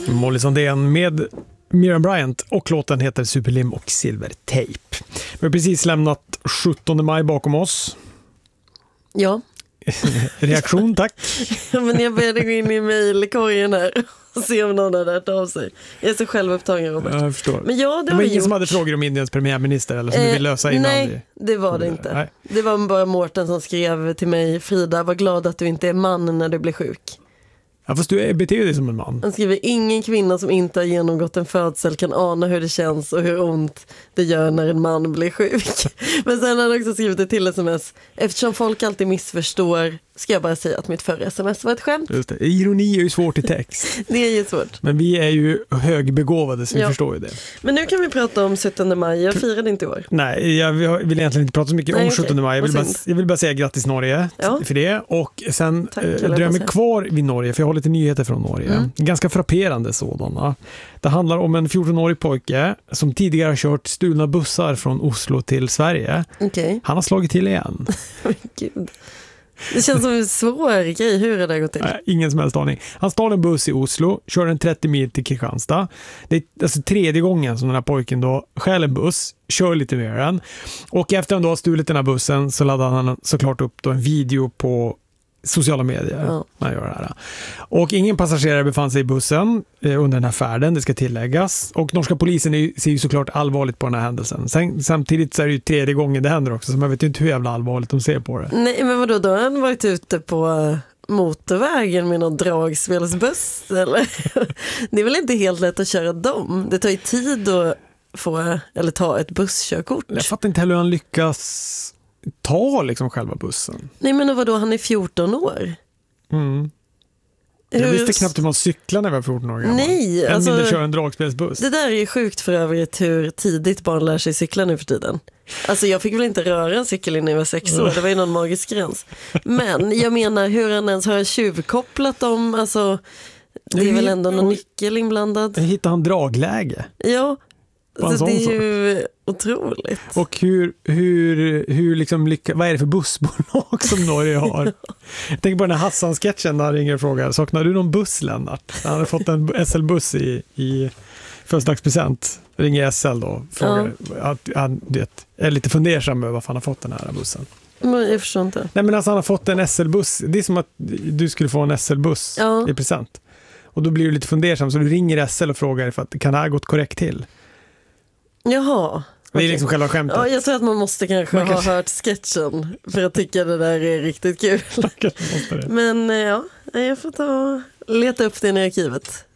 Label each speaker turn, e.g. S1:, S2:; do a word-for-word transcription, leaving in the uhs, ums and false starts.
S1: Molly Sandén med Miriam Bryant och låten heter Superlim och Silvertejp. Vi har precis lämnat sjuttonde maj bakom oss.
S2: Ja.
S1: Reaktion, tack.
S2: Men jag började gå in i mejlkorgen här och se om någon hade hört av sig. Jag är så självupptagen, Robert.
S1: Jag förstår.
S2: Men ja, det,
S1: det
S2: var
S1: var ingen
S2: gjort.
S1: som hade frågor om Indiens premiärminister eller som eh, du vill lösa innan?
S2: Nej,
S1: vi...
S2: det var det inte.
S1: Nej.
S2: Det var bara Mårten som skrev till mig: Frida, var glad att du inte är man när du blir sjuk.
S1: Ja, fast du beter dig som en man.
S2: Han skriver: ingen kvinna som inte har genomgått en födsel kan ana hur det känns och hur ont det gör när en man blir sjuk. Men sen har han också skrivit ett till sms: eftersom folk alltid missförstår ska jag bara säga att mitt förra sms var ett skämt.
S1: Just det. Ironi är ju svårt i text.
S2: Det är ju svårt.
S1: Men vi är ju högbegåvade så vi
S2: ja.
S1: förstår ju det.
S2: Men nu kan vi prata om sjuttonde maj. Jag firade inte i år.
S1: Nej, jag vill egentligen inte prata så mycket Nej, om sjuttonde maj. Jag vill, bara, jag vill bara säga grattis Norge ja. för det. Och sen Tack, äh, drömmer jag kvar vid Norge, för jag har lite nyheter från Norge. Mm. Ganska frapperande sådana. Det handlar om en fjortonårig pojke som tidigare har kört stulna bussar från Oslo till Sverige.
S2: Okay.
S1: Han har slagit till igen.
S2: Gud. Det känns som en svår grej. Hur är det gått till?
S1: Nej, ingen som helst aning. Han stal en buss i Oslo, kör en trettio mil till Kristianstad. Det är alltså tredje gången som den här pojken då stjäl en buss, kör lite mer än. Och efter att han då har stulit den här bussen så laddar han såklart upp då en video på sociala medier. Ja. Man gör det här. Och ingen passagerare befann sig i bussen eh, under den här färden, det ska tilläggas. Och norska polisen är ju, ser ju såklart allvarligt på den här händelsen. Sen, samtidigt så är det ju tredje gången det händer också, så man vet ju inte hur jävla allvarligt de ser på det.
S2: Nej, men vadå, då har han varit ute på motorvägen med någon dragspelsbuss eller? Det är väl inte helt lätt att köra dem. Det tar ju tid att få, eller ta ett busskörkort.
S1: Jag fattar inte heller hur han lyckas ta liksom själva bussen.
S2: Nej, men vadå, han är fjorton år.
S1: Mm. Jag hur... visste knappt hur man cyklar när jag var fjorton år gammal.
S2: Nej,
S1: än
S2: alltså,
S1: mindre köra en dragspelsbuss.
S2: Det där är ju sjukt för övrigt hur tidigt barn lär sig cykla nu för tiden. Alltså jag fick väl inte röra en cykel innan jag var sex år. Det var ju någon magisk gräns. Men jag menar, hur han ens har tjuvkopplat dem. Alltså, det är väl ändå någon nyckel inblandad.
S1: Hittar han dragläge?
S2: Ja. Så det är ju sak. Otroligt.
S1: Och hur, hur, hur liksom lycka, vad är det för bussbolag som Norge har? Jag tänker på den här Hassan-sketchen där han ringer och frågar: saknar du någon buss, Lennart? Han hade fått en S L-buss i, i födelsedagspresent. Ringer S L då och frågar ja. att han det, är lite fundersam över varför han har fått den här bussen.
S2: Men jag förstår inte.
S1: Nej, men alltså han har fått en S L-buss. Det är som att du skulle få en S L-buss ja. i present. Och då blir du lite fundersam, så du ringer S L och frågar för att kan det här gått korrekt till?
S2: Jaha.
S1: Det är liksom själva skämtet.
S2: Ja, jag tror att man måste kanske man ha kanske... hört sketchen för att tycka det där är riktigt kul. Men ja, jag får ta och leta upp det i arkivet.